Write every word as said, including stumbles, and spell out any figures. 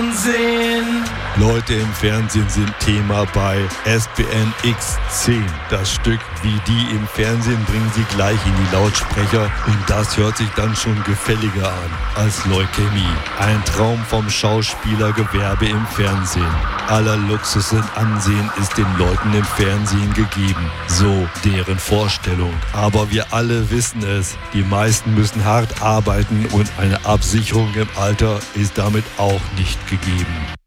Fernsehen. Leute im Fernsehen sind Thema bei S B N X zehn. Das Stück Wie die im Fernsehen bringen sie gleich in die Lautsprecher und das hört sich dann schon gefälliger an als Leukämie. Ein Traum vom Schauspielergewerbe im Fernsehen. Aller Luxus und Ansehen ist den Leuten im Fernsehen gegeben. So deren Vorstellung. Aber wir alle wissen es. Die meisten müssen hart arbeiten und eine Absicherung im Alter ist damit auch nicht gegeben.